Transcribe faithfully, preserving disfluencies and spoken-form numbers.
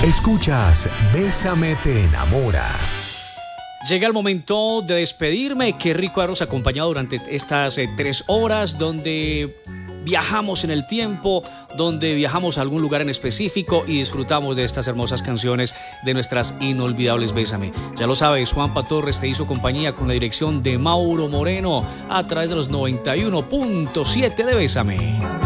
Escuchas Bésame te enamora. Llega el momento de despedirme. Qué rico haberos acompañado durante estas eh, tres horas donde viajamos en el tiempo, donde viajamos a algún lugar en específico y disfrutamos de estas hermosas canciones de nuestras inolvidables Bésame. Ya lo sabes, Juanpa Torres te hizo compañía con la dirección de Mauro Moreno a través de los noventa y uno punto siete de Bésame.